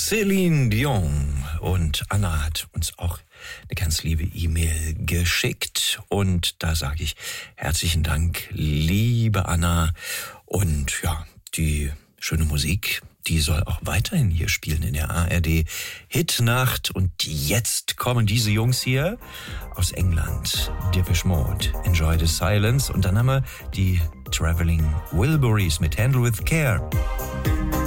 Celine Dion. Und Anna hat uns auch eine ganz liebe E-Mail geschickt. Und da sage ich herzlichen Dank, liebe Anna. Und ja, die schöne Musik, die soll auch weiterhin hier spielen in der ARD Hitnacht. Und jetzt kommen diese Jungs hier aus England, Depeche Mode, Enjoy the Silence. Und dann haben wir die Traveling Wilburys mit Handle with Care.